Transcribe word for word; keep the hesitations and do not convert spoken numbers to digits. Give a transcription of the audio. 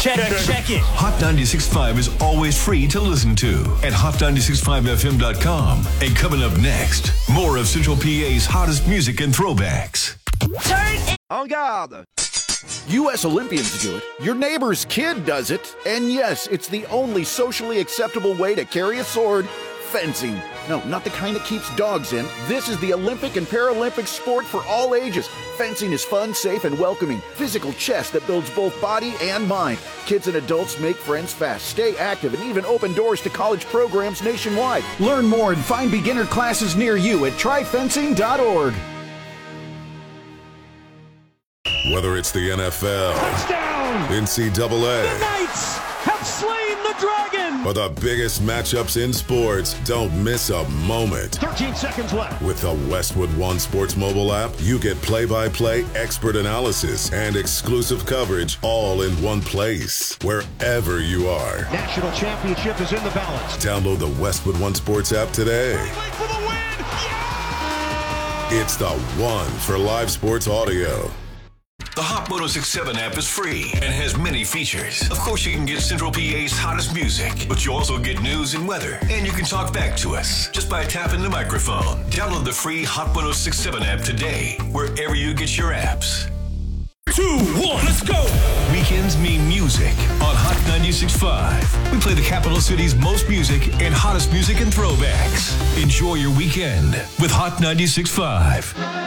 Check, check it. Hot ninety-six point five is always free to listen to at hot ninety-six point five F M dot com. And coming up next, more of Central P A's hottest music and throwbacks. Turn it. En garde. U S Olympians do it. Your neighbor's kid does it. And yes, it's the only socially acceptable way to carry a sword. Fencing. No, not the kind that keeps dogs in. This is the Olympic and Paralympic sport for all ages. Fencing is fun, safe, and welcoming. Physical chess that builds both body and mind. Kids and adults make friends fast, stay active, and even open doors to college programs nationwide. Learn more and find beginner classes near you at try fencing dot org. Whether it's the N F L, touchdown, N C double A, the Knights have slain the dragon, or the biggest matchups in sports, don't miss a moment. thirteen seconds left. With the Westwood One Sports mobile app, you get play-by-play, expert analysis, and exclusive coverage all in one place, wherever you are. National championship is in the balance. Download the Westwood One Sports app today. Wait for the win. Yeah! It's the one for live sports audio. The Hot one oh six point seven app is free and has many features. Of course, you can get Central P A's hottest music, but you also get news and weather. And you can talk back to us just by tapping the microphone. Download the free Hot one oh six point seven app today, wherever you get your apps. Two, one, let's go. Weekends mean music on Hot ninety-six point five. We play the capital city's most music and hottest music and throwbacks. Enjoy your weekend with Hot ninety-six point five.